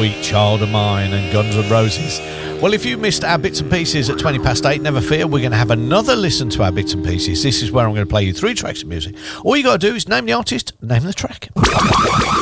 Sweet Child of Mine and Guns N' Roses. Well, if you missed our Bits and Pieces at 8:20, never fear, we're going to have another listen to our Bits and Pieces. This is where I'm going to play you 3 tracks of music. All you got to do is name the artist, name the track.